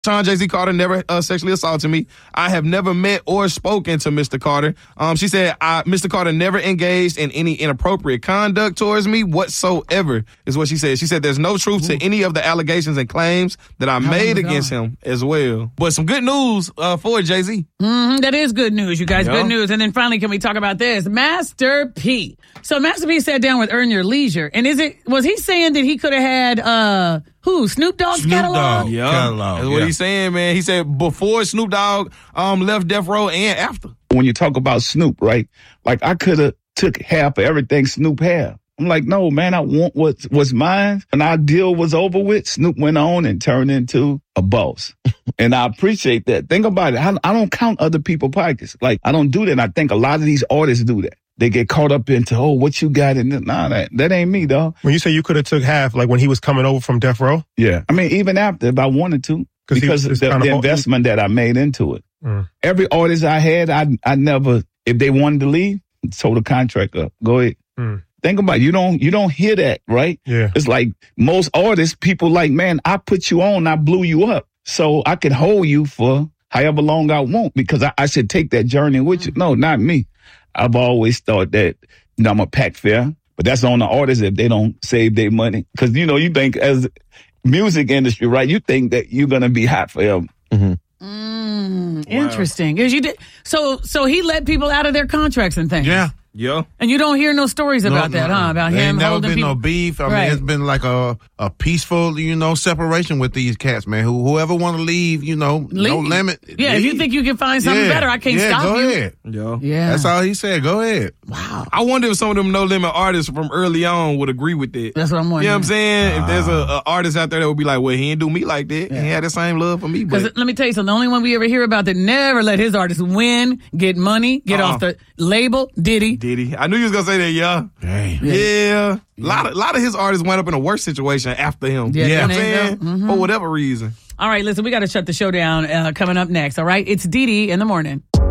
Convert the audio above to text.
time Jay-Z Carter never sexually assaulted me. I have never met or spoken to Mr. Carter. She said, Mr. Carter never engaged in any inappropriate conduct towards me whatsoever, is what she said. She said there's no truth to any of the allegations and claims that I made against him as well. But some good news for Jay-Z. That is good news, you guys. Good news. And then finally, can we talk about this? Master P. So Master P sat down with Earn Your Leisure. And was he saying that he could have had, Snoop Dogg's catalog? Yeah. Catalog, That's what he's saying, man. He said before Snoop Dogg left Death Row and after. When you talk about Snoop, right? Like, I could have took half of everything Snoop had. I'm like, no, man, I want what's mine. When our deal was over with, Snoop went on and turned into a boss. And I appreciate that. Think about it. I don't count other people's pockets. Like, I don't do that. And I think a lot of these artists do that. They get caught up into, what you got in it. Nah, that ain't me, dog. When you say you could have took half, like when he was coming over from Death Row? Yeah. I mean, even after, if I wanted to. Because of the investment that I made into it. Every artist I had, I never, if they wanted to leave, sold the contract up. Go ahead. Think about it. You don't hear that, right? Yeah. It's like most artists, people like, man, I put you on, I blew you up. So I can hold you for however long I want because I should take that journey with you. No, not me. I've always thought that, I'm a pack fair, but that's on the artists if they don't save their money. Because, you think as music industry, right, you think that you're going to be hot forever. Interesting. Because you did. So he let people out of their contracts and things. Yeah. Yeah. And you don't hear no stories about that, huh? About there him ain't holding never been people. no beef. I Right. mean, it's been like a peaceful, separation with these cats, man. Whoever want to leave, no limit. Yeah, if you think you can find something better, I can't stop go you. ahead. Yeah. That's all he said. Go ahead. Wow. I wonder if some of them No Limit artists from early on would agree with that. That's what I'm wondering. You know what I'm saying? If there's a artist out there that would be like, well, he didn't do me like that. He had the same love for me. Because let me tell you something. The only one we ever hear about that never let his artists win, get money, get off the label, Diddy. I knew you was going to say that, yeah. Dang. Yeah. A lot of his artists went up in a worse situation after him. Yeah, You know what I'm there you saying? go. Mm-hmm. For whatever reason. All right, listen, we got to shut the show down coming up next, all right? It's Didi in the morning.